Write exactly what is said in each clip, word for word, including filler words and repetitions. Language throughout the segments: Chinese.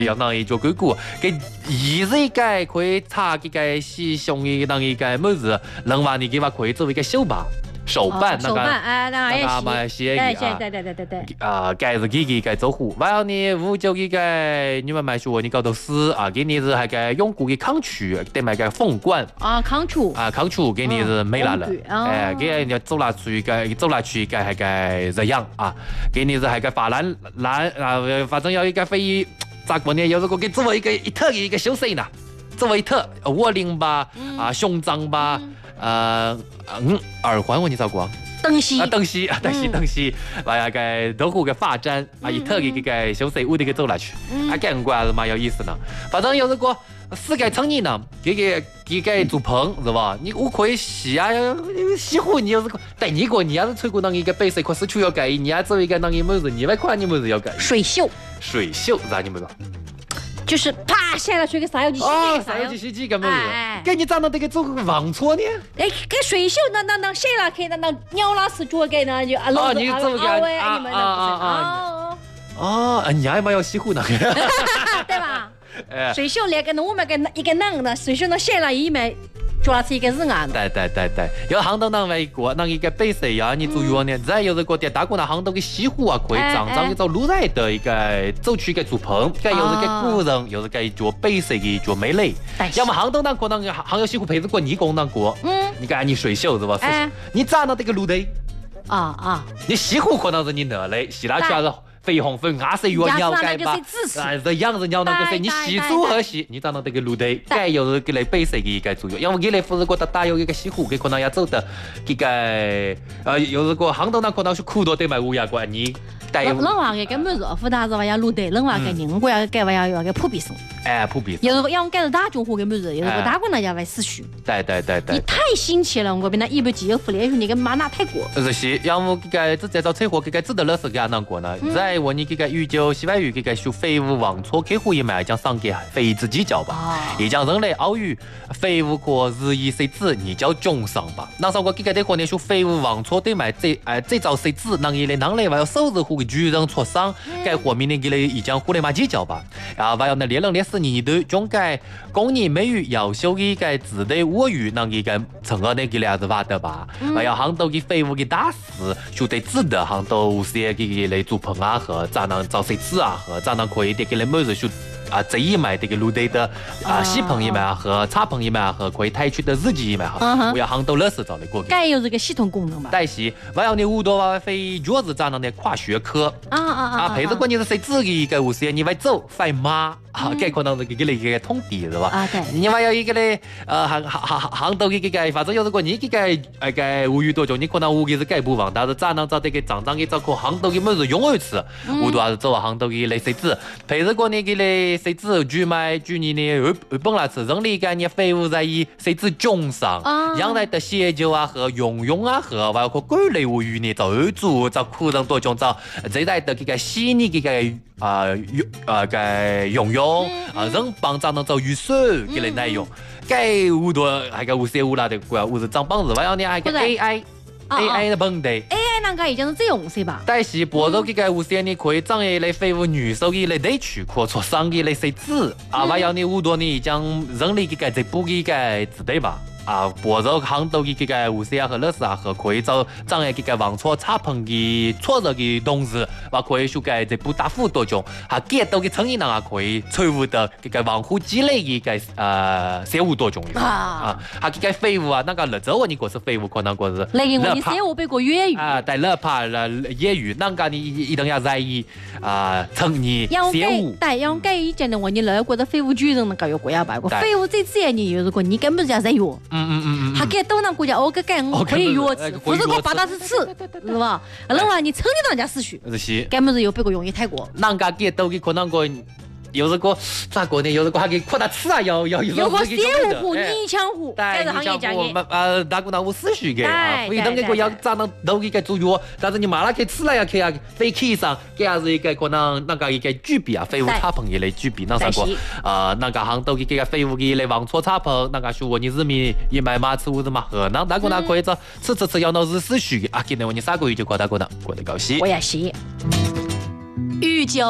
要让伊做硅谷，给一日个可以擦这个洗胸的让一个么子，另外你给我可以做一个手把。手办，那个， 那个嘛写对对对对对对啊，盖是给给盖做户，完了你五九给个你们买说你搞到死啊，给你是还个永固的康曲，得买个凤冠啊，康楚啊，康楚给你是没了了，哎，给人家走拿出一个走拿去一个还个热样啊，给你是还个发蓝蓝啊，反正要一个非遗咋过呢？有如果给做一个一特的一个修饰呢，做一特窝领吧啊，胸章吧。呃嗯，耳环我你找过？ 灯西啊，灯西啊，灯西灯西，完呀个豆腐个发簪啊，一头给个小水屋的给走下去，啊，感觉还是蛮有意思的。反正有如果世界成年呢，给个给个做棚是吧？你我可以洗啊，洗壶你要是带你过，你要是吹过那一个白色可是出要改，你要做一个那一么子，你外块你么子要改？ 水袖， 水袖咋你们说？ 就是啪下了去给啥油机洗哦，啥油机洗机干么子？给你长到这个做个王错呢？ 哎，给水袖那那那谁了？可以那那鸟老师做给那就啊， 哦，你做个啊啊啊啊哦，你还蛮要洗壶呢， 对吧？水袖那个我们个一个男的水袖那下了一枚。主要是一个人啊， 对对对对，要杭州那外国那一个白色呀，你做药呢，再有这个在大国那杭州的西湖啊，可以常常一找路来的一个走去一个做棚，该有这个古人，有这个做白色的做美丽。要么杭州那可能杭州西湖配置过你讲那过，嗯，你看你水袖是吧？你站到这个路的， 啊啊， 你西湖可能是你那里，西那去是。绯红粉颜色越鸟该吧，啊，这样子鸟那个谁，你洗漱和洗，你找到这个路的，该有给来白色的一个作用，因为给来不是觉得打有一个西湖，给可能要走的，这个呃，有如果杭州那可能是苦多得买乌鸦关你。 冷话嘅咁热乎大是话要路得，冷话嘅人我要改话要要个普遍性。 哎，普遍。 有如果要改是大中华嘅么子，有如果大国那要为思绪。 对对对对。 你太新奇了，我边那一百几有福连续你个妈那太过。 是是，要么这个这这招车祸这个知道了是干哪过呢？在我你这个宇宙西外语这个学废物王错客户一买将上给非自己教吧，也将人类奥语废物可日以谁子你叫中上吧。那时候这个的可能学废物王错对买这哎这招谁子让伊来让来还要手指户。巨人挫伤，该活明年给你已经互联网计较吧，然后还有那列人列死年头，将该工业美语要求的该字的我语，能给个成个的给你还是挖的吧，还有很多的废物的大事，就得值得很多些给来做棚啊和咋能找谁子啊和咋能可以的给你每日就。啊，这一买这个路队的啊，洗棚一买和擦棚一买和可以抬取的日记一买哈，我要杭州乐事找的过去。 该有这个系统功能吧？ 但是我要你五多话非脚子咋能的跨学科啊啊啊！配置关键是谁自己一个五十你会走快马啊，该可能是给你一个通敌是吧？啊对。你还要一个嘞呃杭杭杭杭州的这个，反正有如果你这个那个无语多久，你可能无给是改不完，但是咋能找这个厂长给找个杭州的么子用一次，我都还是走杭州的类谁子配置过你给嘞。谁知去买去年的日日本来是人力概念废物在以谁知中上，将来的写就啊和用用啊和包括各类物语呢，找二组找苦人多种找这代的这个细腻这个啊用啊个用用啊人帮咱能找预算给来内容，该好多还个无些无啦的个无是长帮子，还有呢还个 A I。A I 的问题 ，A I 那个已经是这种是吧？ 但是播到这个无线你可以长一类废物女手机来对取可出上的来设置，啊，还要你好多你将人力这个这部这个字对吧？啊，播到杭州的这个无线和乐视啊和可以找长一这个网错插棚的错热的同时，还可以修改这部大幅多种，还给到的成人啊可以财务的这个网户积累的个呃业务多种啊啊，还这个废物啊那个乐州你可是废物可能可是。 那个我你业务背过粤语啊，但乐怕了粤语，那个你一定要在意啊成年业务。 对，要改以前的话，你那个的废物巨人那个要过要办过，废物这次你如果你根本就要在用。嗯嗯嗯嗯，还给东南国家哦个改我可以约吃，不是我八大是吃，是吧？另外你成年人家思绪， 是， 根本是有别个用意太过。 人家给都给可能个。有这个咋个呢？有这个还给扩大吃啊，要要有个业务户、泥浆户，这是行业讲的。 呃，大哥那我思绪给啊，非等这个要咋能都给个做药，但是你马上去吃了要去啊，飞机上给还是一个可能那个一个举笔啊，废物插棚一类举笔，那啥个呃那个行都给个废物给来往错插棚，那个说我你日米一买马吃屋子嘛，河南大哥那可以做吃吃吃要闹日思绪啊，今天我你三个月就过大哥呢，过得高兴。 我也是。宇宙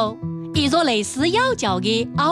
一座类似妖教的